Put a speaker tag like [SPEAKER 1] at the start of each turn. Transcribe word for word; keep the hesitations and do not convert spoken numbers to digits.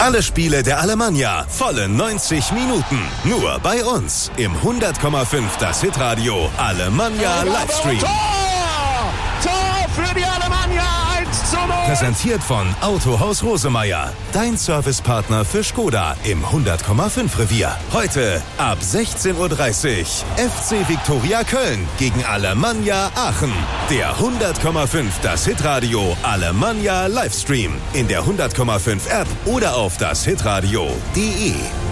[SPEAKER 1] Alle Spiele der Alemannia, volle neunzig Minuten. Nur bei uns im hundert Komma fünf Das Hitradio Alemannia Livestream.
[SPEAKER 2] Tor! Tor für die Alemannia, eins zu null.
[SPEAKER 1] Präsentiert von Autohaus Rosemeyer. Dein Servicepartner für Skoda im hundert Komma fünf Revier. Heute ab sechzehn Uhr dreißig. F C Viktoria Köln gegen Alemannia Aachen. Der hundert Komma fünf Das Hitradio Alemannia Livestream. In der hundert Komma fünf App oder auf das hitradio punkt de.